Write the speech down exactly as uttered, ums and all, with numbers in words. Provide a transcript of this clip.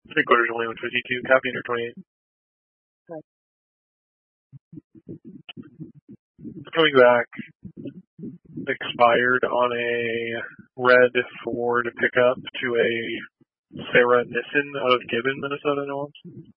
Three quarters only one fifty-two, copy under twenty-eight. Coming back, expired on a red Ford pickup to a Sarah Nissen out of Gibbon, Minnesota, no one.